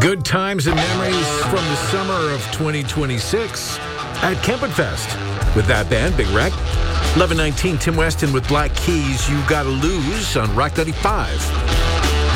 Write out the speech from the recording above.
Good times and memories from the summer of 2026 at Kempenfest with that band, Big Wreck. 11:19, Tim Weston with Black Keys, You Gotta Lose on Rock 95.